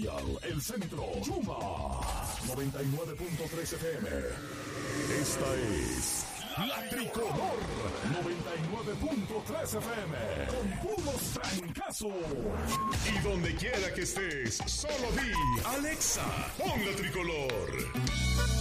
Royal, El Centro, Chuma, 99.3 FM. Esta es La Tricolor, 99.3 FM, con puros trancazos. Y donde quiera que estés, solo di, Alexa, pon La Tricolor.